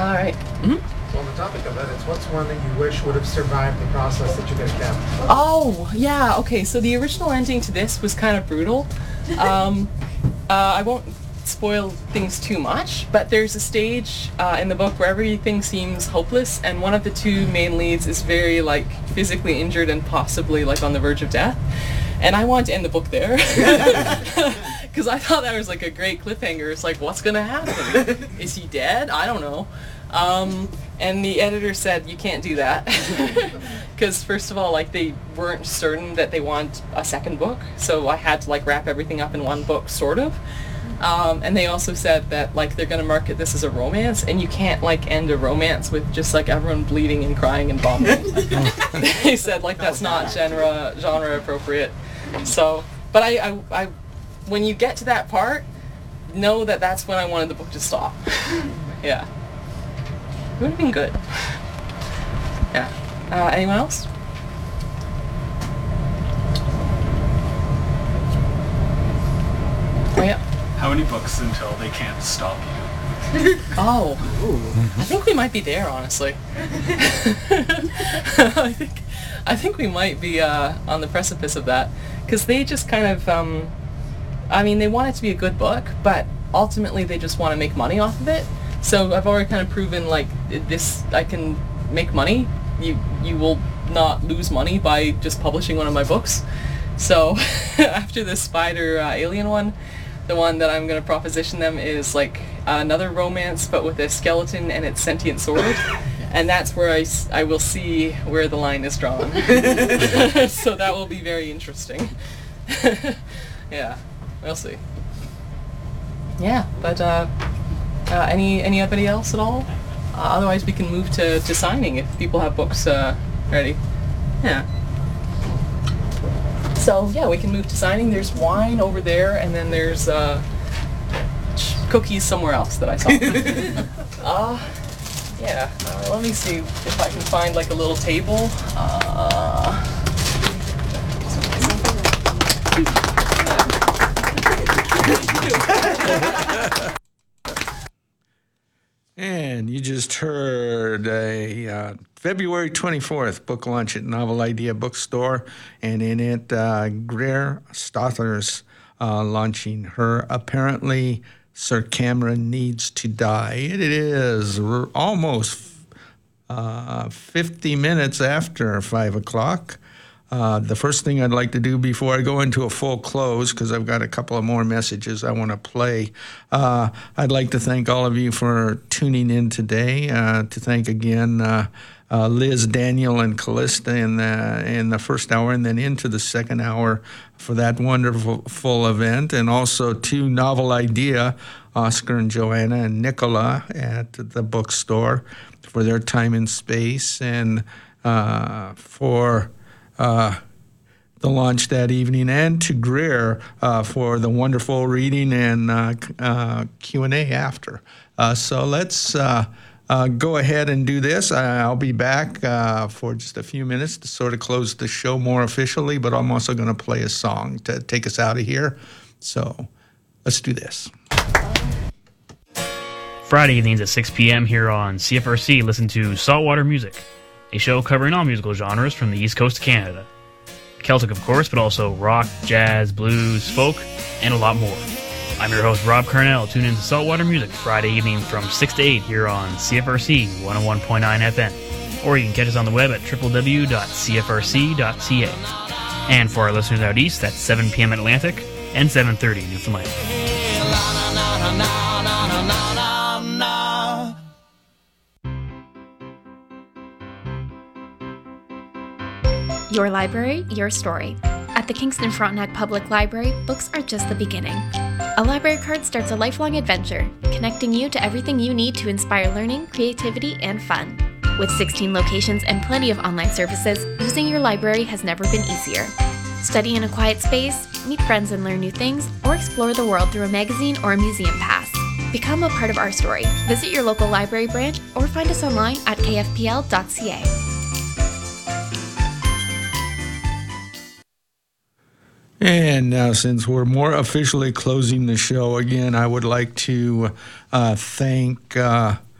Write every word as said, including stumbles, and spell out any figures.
All right. Mm-hmm. So on the topic of edits, what's one that you wish would have survived the process that you guys kept? Oh, yeah, okay, so the original ending to this was kind of brutal. Um, uh, I won't spoil things too much, but there's a stage uh, in the book where everything seems hopeless, and one of the two main leads is very, like, physically injured and possibly, like, on the verge of death. And I wanted to end the book there. Because I thought that was, like, a great cliffhanger. It's like, what's going to happen? Is he dead? I don't know. Um, and the editor said, you can't do that. Because, first of all, like, they weren't certain that they want a second book. So I had to, like, wrap everything up in one book, sort of. Um, and they also said that, like, they're going to market this as a romance, and you can't, like, end a romance with just, like, everyone bleeding and crying and vomiting. They said, like, that's not genre genre appropriate. So, but I, I, I, when you get to that part, know that that's when I wanted the book to stop. Yeah. It would have been good. Yeah. Uh, anyone else? Oh, yeah. How many books until they can't stop you? Oh, Ooh. I think we might be there, honestly. I think, I think we might be uh, on the precipice of that, because they just kind of, um, I mean, they want it to be a good book, but ultimately they just want to make money off of it. So I've already kind of proven, like, this, I can make money. You, you will not lose money by just publishing one of my books. So after the spider uh, alien one, the one that I'm going to proposition them is like another romance, but with a skeleton and its sentient sword. And that's where I, I will see where the line is drawn. So that will be very interesting. Yeah, we'll see. Yeah, but uh, uh, any anybody else at all? Uh, otherwise we can move to, to signing if people have books uh, ready. Yeah. So yeah, we can move to signing. There's wine over there, and then there's uh, cookies somewhere else that I saw. uh, yeah, uh, let me see if I can find like a little table. Uh, And you just heard a uh, February twenty-fourth book launch at Novel Idea Bookstore, and in it, uh, Greer Stothers uh, launching her Apparently Sir Cameron Needs to Die. It is r- almost uh, fifty minutes after five o'clock. Uh, the first thing I'd like to do before I go into a full close, because I've got a couple of more messages I want to play, uh, I'd like to thank all of you for tuning in today, uh, to thank again uh, uh, Liz, Daniel, and Callista in the, in the first hour, and then into the second hour for that wonderful full event, and also to Novel Idea, Oscar and Joanna and Nicola at the bookstore for their time and space, and uh, for... Uh, the launch that evening, and to Greer uh, for the wonderful reading and uh, uh, Q and A after. Uh, so let's uh, uh, go ahead and do this. I'll be back uh, for just a few minutes to sort of close the show more officially, but I'm also going to play a song to take us out of here. So let's do this. Friday evenings at six p.m. here on C F R C, listen to Saltwater Music, a show covering all musical genres from the East Coast of Canada. Celtic, of course, but also rock, jazz, blues, folk, and a lot more. I'm your host, Rob Carnell. Tune in to Saltwater Music Friday evening from six to eight here on C F R C one oh one point nine F M. Or you can catch us on the web at w w w dot c f r c dot c a. And for our listeners out east, that's seven p.m. Atlantic and seven thirty Newfoundland. Your library, your story. At the Kingston Frontenac Public Library, books are just the beginning. A library card starts a lifelong adventure, connecting you to everything you need to inspire learning, creativity, and fun. With sixteen locations and plenty of online services, using your library has never been easier. Study in a quiet space, meet friends and learn new things, or explore the world through a magazine or a museum pass. Become a part of our story. Visit your local library branch or find us online at k f p l dot c a. And now, since we're more officially closing the show, again, I would like to uh, thank uh,